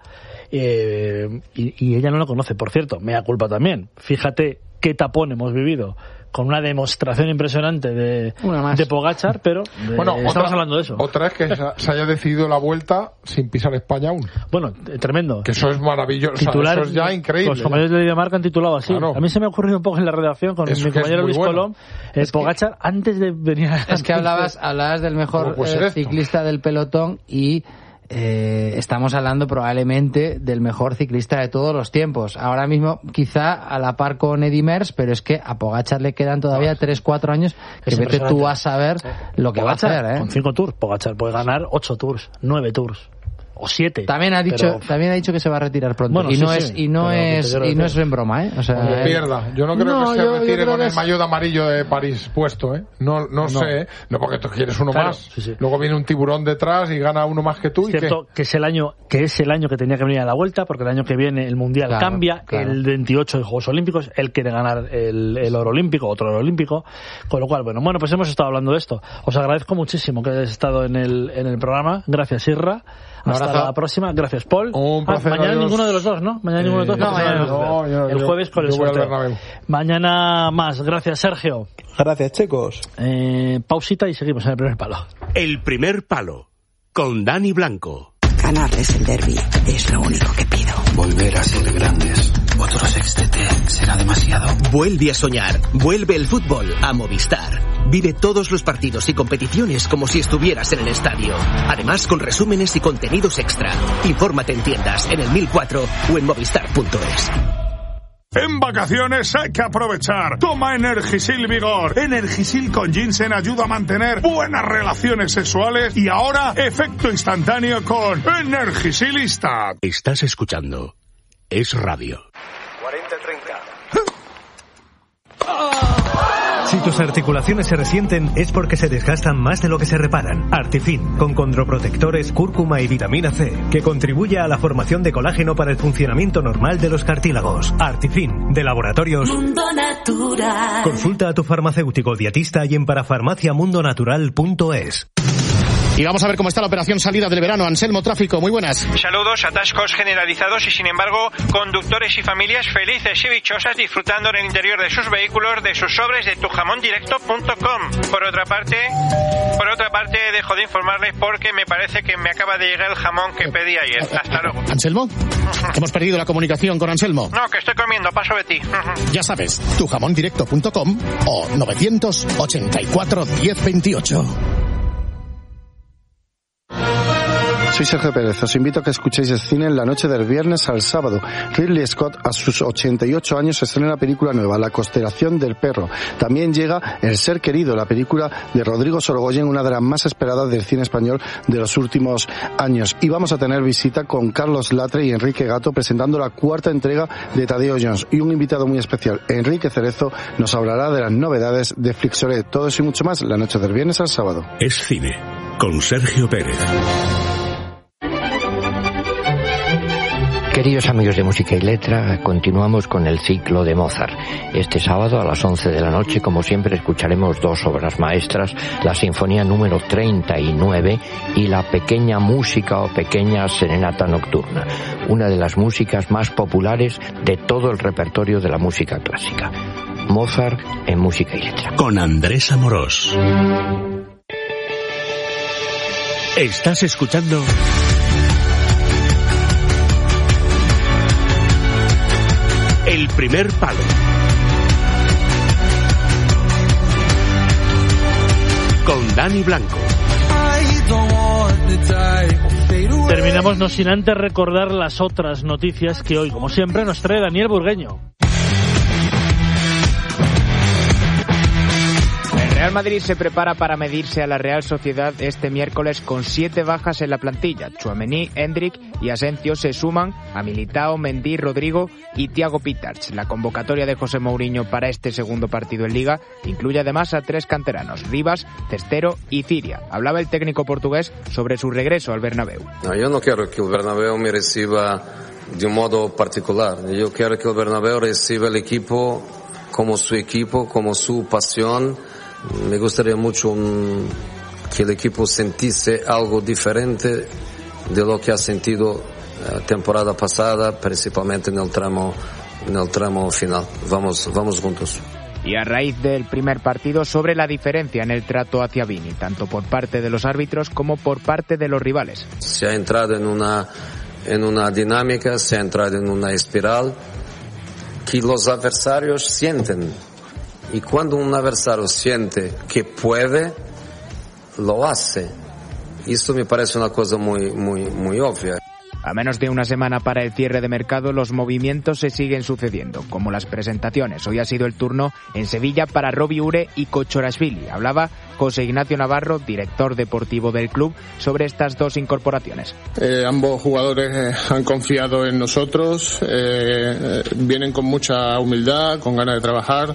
eh, y, y ella no lo conoce. Por cierto, me da culpa también. Fíjate qué tapón hemos vivido, con una demostración impresionante de, de Pogačar, pero de, bueno, estamos otra, hablando de eso. Otra es que se haya decidido la Vuelta sin pisar España aún. Bueno, tremendo. Que eso es maravilloso. Titular, o sea, eso es ya increíble. Los compañeros de Dinamarca han titulado así. Claro. A mí se me ha ocurrido un poco en la redacción con es mi compañero Luis bueno. Colón. El es Pogačar, que, antes de venir a... Es que hablabas, hablabas del mejor eh, ciclista del pelotón y... Eh, estamos hablando probablemente del mejor ciclista de todos los tiempos. Ahora mismo, quizá a la par con Eddy Merckx, pero es que a Pogačar le quedan todavía tres cuatro años que vete tú a saber sí. lo que Pogačar, va a hacer. ¿eh? Con cinco tours, Pogačar puede ganar ocho tours, nueve tours. O siete. También ha dicho, pero... también ha dicho que se va a retirar pronto. Bueno, y, sí, no es, sí. y no es, y no es, y no es en broma, ¿eh? O sea, Cuando pierda. Yo no creo no, que se yo, retire yo con el es... maillot amarillo de París puesto, ¿eh? No, no, no. sé, no porque tú quieres uno claro, más. Sí, sí. Luego viene un tiburón detrás y gana uno más que tú. Es cierto que... que es el año, que es el año que tenía que venir a la Vuelta, porque el año que viene el mundial claro, cambia, claro. El veintiocho de Juegos Olímpicos, él quiere ganar el, el oro olímpico, otro oro olímpico, con lo cual, bueno, bueno, pues hemos estado hablando de esto. Os agradezco muchísimo que hayáis estado en el, en el programa. Gracias, Irra. Hasta la próxima. Gracias, Paul. Un placer. Ah, mañana ninguno de los dos, ¿no? Mañana eh, ninguno de los dos. No, mañana no, yo, el jueves con el sorteo. Mañana más. Gracias, Sergio. Gracias, chicos. Eh, pausita y seguimos en el primer palo. El primer palo. Con Dani Blanco. Ganarles el derbi es lo único que pido. Volver a ser grandes. Otro sextete será demasiado. Vuelve a soñar. Vuelve el fútbol a Movistar. Vive todos los partidos y competiciones como si estuvieras en el estadio. Además, con resúmenes y contenidos extra. Infórmate en tiendas, en el mil cuatro o en movistar punto es. En vacaciones hay que aprovechar. Toma Energisil Vigor. Energisil con ginseng ayuda a mantener buenas relaciones sexuales y ahora efecto instantáneo con Energisilista. Estás escuchando Es Radio. cuarenta treinta. Si tus articulaciones se resienten es porque se desgastan más de lo que se reparan. Artifin, con condroprotectores, cúrcuma y vitamina C, que contribuye a la formación de colágeno para el funcionamiento normal de los cartílagos. Artifin, de Laboratorios Mundo Natural. Consulta a tu farmacéutico dietista y en parafarmacia mundo natural punto es. Y vamos a ver cómo está la operación salida del verano. Anselmo Tráfico, muy buenas. Saludos, atascos generalizados y sin embargo conductores y familias felices y dichosas disfrutando en el interior de sus vehículos de sus sobres de tu jamón directo punto com. Por otra parte, por otra parte dejo de informarles porque me parece que me acaba de llegar el jamón que pedí ayer. Hasta luego. ¿Anselmo? Hemos perdido la comunicación con Anselmo. No, que estoy comiendo, paso de ti. Ya sabes, tu jamón directo punto com o novecientos ochenta y cuatro diez veintiocho. Soy Sergio Pérez, os invito a que escuchéis el cine en la noche del viernes al sábado. Ridley Scott, a sus ochenta y ocho años, estrena la película nueva, La constelación del perro. También llega El ser querido, la película de Rodrigo Sorogoyen, una de las más esperadas del cine español de los últimos años. Y vamos a tener visita con Carlos Latre y Enrique Gato presentando la cuarta entrega de Tadeo Jones. Y un invitado muy especial, Enrique Cerezo, nos hablará de las novedades de Flixoret. Todo eso y mucho más, la noche del viernes al sábado. Es cine, con Sergio Pérez. Queridos amigos de Música y Letra, continuamos con el ciclo de Mozart. Este sábado a las once de la noche, como siempre, escucharemos dos obras maestras, la Sinfonía número treinta y nueve y la Pequeña Música o Pequeña Serenata Nocturna, una de las músicas más populares de todo el repertorio de la música clásica. Mozart en Música y Letra. Con Andrés Amorós. Estás escuchando El Primer Palo con Dani Blanco. Terminamos no sin antes recordar las otras noticias que hoy, como siempre, nos trae Daniel Burgueño. El Real Madrid se prepara para medirse a la Real Sociedad este miércoles con siete bajas en la plantilla. Tchouaméni, Endrick y Asensio se suman a Militao, Mendy, Rodrigo y Thiago Pitach. La convocatoria de José Mourinho para este segundo partido en Liga incluye además a tres canteranos, Rivas, Cestero y Ciria. Hablaba el técnico portugués sobre su regreso al Bernabéu. No, yo no quiero que el Bernabéu me reciba de un modo particular. Yo quiero que el Bernabéu reciba el equipo como su equipo, como su pasión. Me gustaría mucho um, que el equipo sintiese algo diferente de lo que ha sentido la uh, temporada pasada, principalmente en el tramo, en el tramo final. Vamos, vamos juntos. Y a raíz del primer partido, sobre la diferencia en el trato hacia Vini, tanto por parte de los árbitros como por parte de los rivales. Se ha entrado en una, en una dinámica, se ha entrado en una espiral que los adversarios sienten. Y cuando un adversario siente que puede, lo hace. Esto me parece una cosa muy, muy, muy obvia. A menos de una semana para el cierre de mercado, los movimientos se siguen sucediendo, como las presentaciones. Hoy ha sido el turno en Sevilla para Robbie Ure y Kochorashvili. Hablaba José Ignacio Navarro, director deportivo del club, sobre estas dos incorporaciones. Eh, ambos jugadores eh, han confiado en nosotros, eh, vienen con mucha humildad, con ganas de trabajar.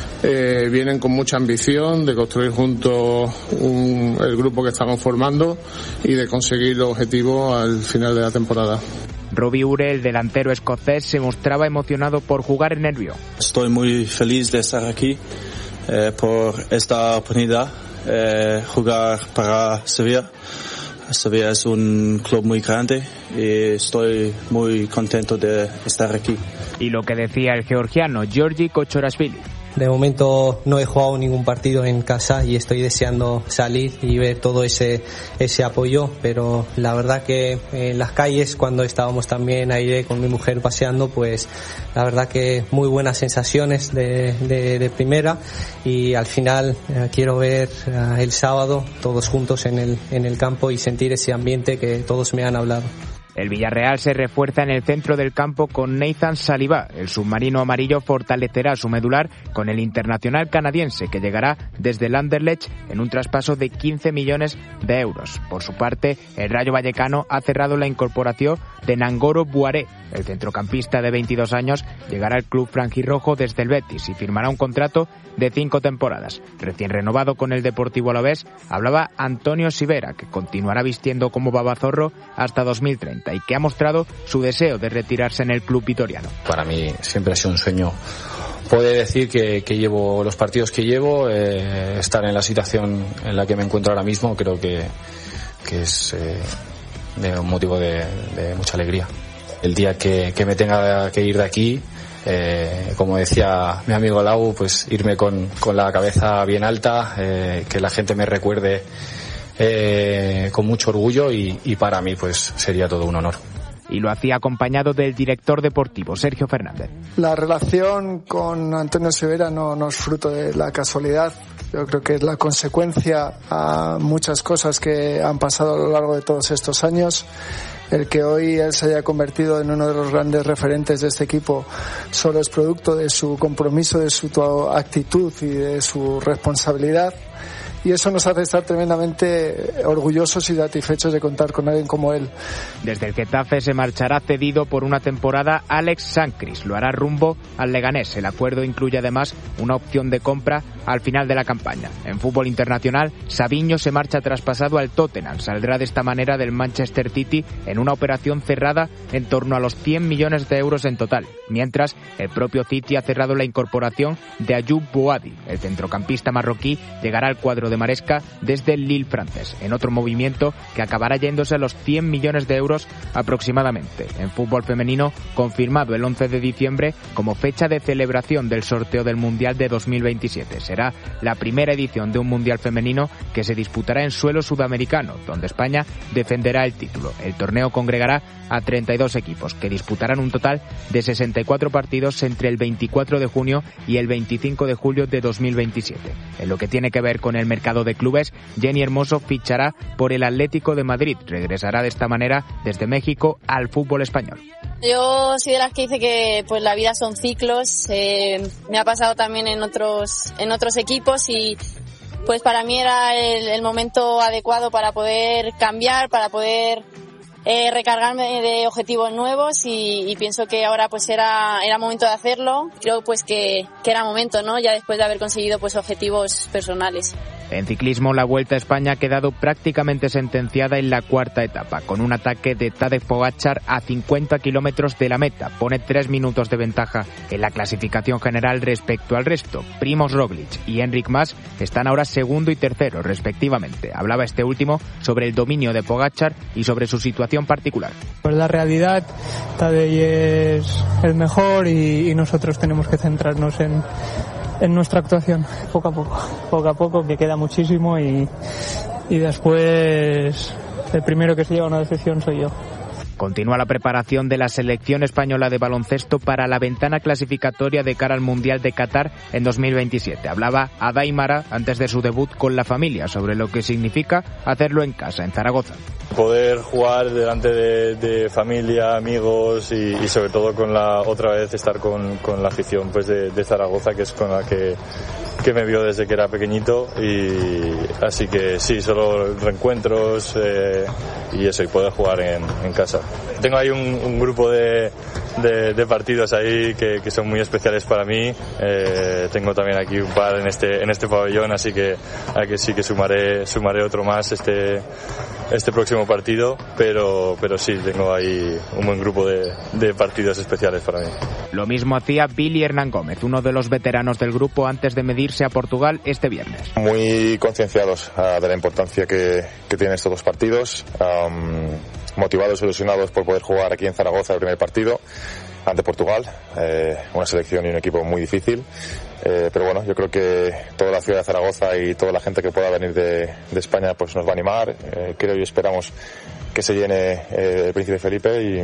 Eh, vienen con mucha ambición de construir juntos un, el grupo que estamos formando y de conseguir los objetivos al final de la temporada. Robbie Ure, el delantero escocés, se mostraba emocionado por jugar en Nervión. Estoy muy feliz de estar aquí eh, por esta oportunidad, eh, jugar para Sevilla. Sevilla es un club muy grande y estoy muy contento de estar aquí. Y lo que decía el georgiano Georgi Kochorashvili. De momento no he jugado ningún partido en casa y estoy deseando salir y ver todo ese ese apoyo, pero la verdad que en las calles, cuando estábamos también ahí con mi mujer paseando, pues la verdad que muy buenas sensaciones de, de, de primera, y al final eh, quiero ver eh, el sábado todos juntos en el, en el campo y sentir ese ambiente que todos me han hablado. El Villarreal se refuerza en el centro del campo con Nathan Saliba. El submarino amarillo fortalecerá su medular con el internacional canadiense, que llegará desde el Anderlecht en un traspaso de quince millones de euros. Por su parte, el Rayo Vallecano ha cerrado la incorporación de Nangolo Buaré. El centrocampista de veintidós años llegará al club franjirrojo desde el Betis y firmará un contrato de cinco temporadas. Recién renovado con el Deportivo Alavés, hablaba Antonio Sivera, que continuará vistiendo como babazorro hasta dos mil treinta y que ha mostrado su deseo de retirarse en el club vitoriano. Para mí siempre ha sido un sueño poder decir que, que llevo los partidos que llevo, eh, estar en la situación en la que me encuentro ahora mismo, creo que, que es eh, de un motivo de, de mucha alegría. El día que, que me tenga que ir de aquí, eh, como decía mi amigo Lau, pues irme con, con la cabeza bien alta, eh, que la gente me recuerde Eh, con mucho orgullo y, y para mí pues sería todo un honor. Y lo hacía acompañado del director deportivo, Sergio Fernández. La relación con Antonio Sivera no, no es fruto de la casualidad. Yo creo que es la consecuencia a muchas cosas que han pasado a lo largo de todos estos años. El que hoy él se haya convertido en uno de los grandes referentes de este equipo solo es producto de su compromiso, de su actitud y de su responsabilidad. Y eso nos hace estar tremendamente orgullosos y satisfechos de contar con alguien como él. Desde el Getafe se marchará cedido por una temporada Alex Sancris. Lo hará rumbo al Leganés. El acuerdo incluye además una opción de compra al final de la campaña. En fútbol internacional, Savinho se marcha traspasado al Tottenham. Saldrá de esta manera del Manchester City en una operación cerrada en torno a los cien millones de euros en total. Mientras, el propio City ha cerrado la incorporación de Ayoub Boadi. El centrocampista marroquí llegará al cuadro de Maresca desde el Lille francés, en otro movimiento que acabará yéndose a los cien millones de euros aproximadamente. En fútbol femenino, confirmado el once de diciembre como fecha de celebración del sorteo del Mundial de dos mil veintisiete. Será la primera edición de un Mundial femenino que se disputará en suelo sudamericano, donde España defenderá el título. El torneo congregará a treinta y dos equipos, que disputarán un total de sesenta y cuatro partidos entre el veinticuatro de junio y el veinticinco de julio de dos mil veintisiete. En lo que tiene que ver con el mercado de clubes, Jenny Hermoso fichará por el Atlético de Madrid. Regresará de esta manera desde México al fútbol español. Yo soy de las que dice que pues la vida son ciclos. Eh, me ha pasado también en otros en otros equipos y pues para mí era el, el momento adecuado para poder cambiar, para poder eh, recargarme de objetivos nuevos y, y pienso que ahora pues era era momento de hacerlo. Creo pues que, que era momento, ¿no? Ya después de haber conseguido pues objetivos personales. En ciclismo, la Vuelta a España ha quedado prácticamente sentenciada en la cuarta etapa, con un ataque de Tadej Pogačar a cincuenta kilómetros de la meta. Pone tres minutos de ventaja en la clasificación general respecto al resto. Primož Roglic y Enric Mas están ahora segundo y tercero, respectivamente. Hablaba este último sobre el dominio de Pogačar y sobre su situación particular. Pues la realidad, Tadej es el mejor y, y nosotros tenemos que centrarnos en... en nuestra actuación, poco a poco, poco a poco, que queda muchísimo y, y después el primero que se lleva una decepción soy yo. Continúa la preparación de la selección española de baloncesto para la ventana clasificatoria de cara al Mundial de Qatar en dos mil veintisiete. Hablaba Ada Aimara antes de su debut con la familia sobre lo que significa hacerlo en casa, en Zaragoza. Poder jugar delante de, de familia, amigos y, y sobre todo con la otra vez estar con, con la afición pues de, de Zaragoza, que es con la que, que me vio desde que era pequeñito, y así que sí, solo reencuentros eh, y eso, y poder jugar en, en casa. Tengo ahí un, un grupo de, de, de partidos ahí que, que son muy especiales para mí. Eh, tengo también aquí un par en este en este pabellón, así que a que sí que sumaré sumaré otro más este este próximo partido, pero pero sí, tengo ahí un buen grupo de, de partidos especiales para mí. Lo mismo hacía Billy Hernán Gómez, uno de los veteranos del grupo, antes de medirse a Portugal este viernes. Muy concienciados uh, de la importancia que, que tienen estos dos partidos, um, motivados y ilusionados por poder jugar aquí en Zaragoza el primer partido ante Portugal, eh, una selección y un equipo muy difícil, eh, pero bueno, yo creo que toda la ciudad de Zaragoza y toda la gente que pueda venir de, de España pues nos va a animar. Eh, creo y esperamos que se llene eh, el Príncipe Felipe y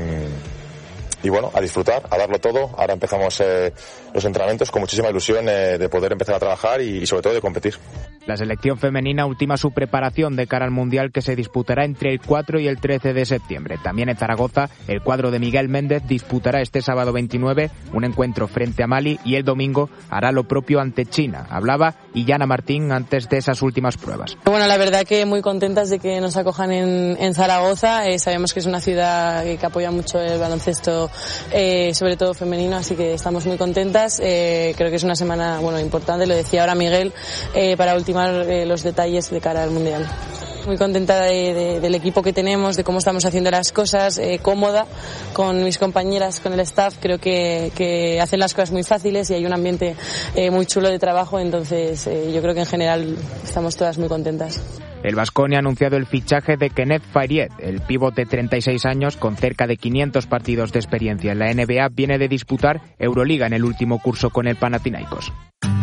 Y bueno, a disfrutar, a darlo todo. Ahora empezamos eh, los entrenamientos con muchísima ilusión eh, de poder empezar a trabajar y, y sobre todo de competir. La selección femenina ultima su preparación de cara al Mundial, que se disputará entre el cuatro y el trece de septiembre. También en Zaragoza, el cuadro de Miguel Méndez disputará este sábado veintinueve un encuentro frente a Mali y el domingo hará lo propio ante China. Hablaba Illana Martín antes de esas últimas pruebas. Bueno, la verdad que muy contentas de que nos acojan en, en Zaragoza. Eh, sabemos que es una ciudad que apoya mucho el baloncesto, Eh, sobre todo femenino, así que estamos muy contentas. Eh, creo que es una semana bueno importante, lo decía ahora Miguel, eh, para ultimar eh, los detalles de cara al Mundial. Muy contenta de, de, del equipo que tenemos, de cómo estamos haciendo las cosas, eh, cómoda con mis compañeras, con el staff. Creo que, que hacen las cosas muy fáciles y hay un ambiente eh, muy chulo de trabajo, entonces eh, yo creo que en general estamos todas muy contentas. El Baskonia ha anunciado el fichaje de Kenneth Faried. El pívot de treinta y seis años, con cerca de quinientos partidos de experiencia en la N B A, viene de disputar Euroliga en el último curso con el Panathinaikos.